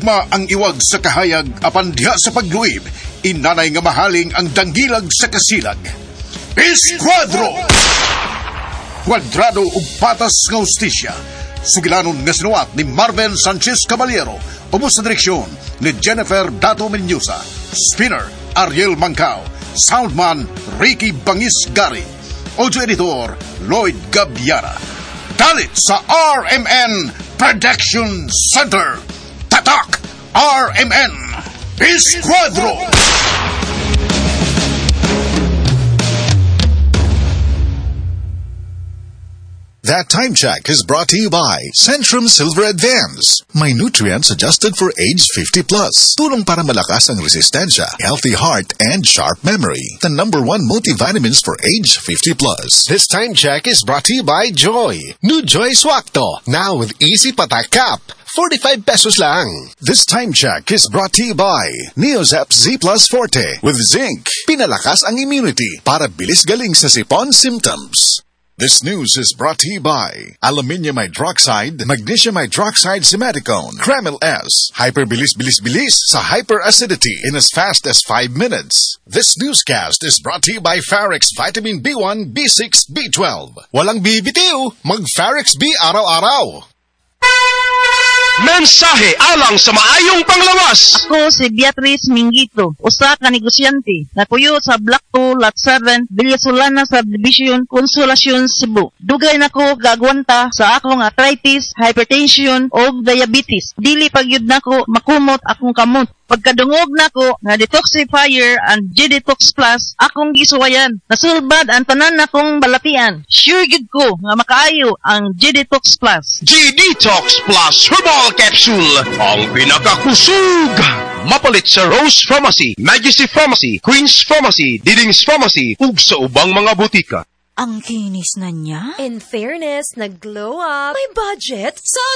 Gugma ang iwag sa kahayag apan diha sa pagluib, inanay nga mahaling ang danggilag sa kasilag. Esquadro! Kwadrado ug patas nga hustisya. Sugilanon nga sinuwat ni Marvin Sanchez Caballero, ubos sa direksyon ni Jennifer Dato Mendoza, spinner Ariel Mancao, soundman Ricky Bangis Gari, audio editor Lloyd Gabiara. Dalit sa RMN Production Center. Tatak RMN Esquadro! That time check is brought to you by Centrum Silver Advance. May nutrients adjusted for age 50 plus. Tulong para malakas ang resistensya, healthy heart, and sharp memory. The #1 multivitamins for age 50 plus. This time check is brought to you by Joy. New Joy Swakto. Now with easy patak cap. 45 pesos lang. This time check is brought to you by Neozep Z Plus Forte with zinc. Pinalakas ang immunity para bilis galing sa sipon symptoms. This news is brought to you by Aluminium Hydroxide, Magnesium Hydroxide Simaticone, Kremil S, Hyperbilis-bilis-bilis sa hyperacidity in as fast as 5 minutes. This newscast is brought to you by Farex Vitamin B1, B6, B12. Walang bibitiw, mag-Farex B araw-araw. Mensahe alang sa maayong panglawas. Ako si Beatrice Mingito, usa ka negosyante, napuyo sa Block 2, Lot 7, Villasolana Subdivision, Consolacion, Cebu. Dugay nako gagwanta sa akong arthritis, hypertension, o diabetes. Dili pagyud nako makumot akong kamot. Pagkadungog nako nga detoxifier and G-Detox Plus, akong gisuwayan. Nasulbad ang tanan nakong balatian. Sure gid ko nga makaayo ang G-Detox Plus. G-Detox Plus Herbal Capsule, ang pinakakusog. Mapalit sa Rose Pharmacy, Majesty Pharmacy, Queen's Pharmacy, Diding's Pharmacy, ug sa ubang mga butika. Ang kinis na niya. In fairness, nag-glow up. May budget sa